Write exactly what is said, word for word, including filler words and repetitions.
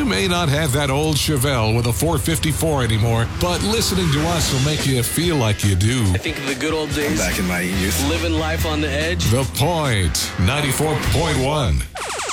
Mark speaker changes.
Speaker 1: You may not have that old Chevelle with a four fifty-four anymore, but listening to us will make you feel like you do.
Speaker 2: I think of the good old days.
Speaker 3: Back in my youth.
Speaker 2: Living life on the edge.
Speaker 1: The Point, ninety-four point one.